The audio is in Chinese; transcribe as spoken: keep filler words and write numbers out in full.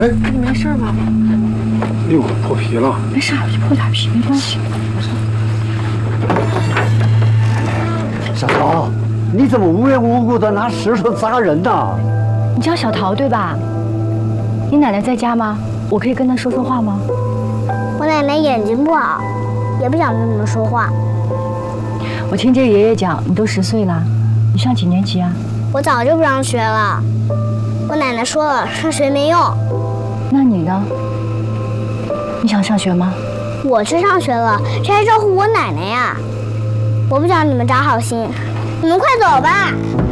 哎，你没事吧？ 六个破皮了。 没事，破点皮没关系。 小桃，你怎么无缘无故的拿石头砸人呢？ 你叫小桃对吧？你奶奶在家吗？我可以跟她说说话吗？ 我奶奶眼睛不好，也不想跟你们说话。 我听这爷爷讲，你都十岁了，你上几年级啊？ 我早就不上学了。我奶奶说了，上学没用。 那你呢？你想上学吗？ 我去上学了，谁还照顾我奶奶呀？我不想你们长好心，你们快走吧。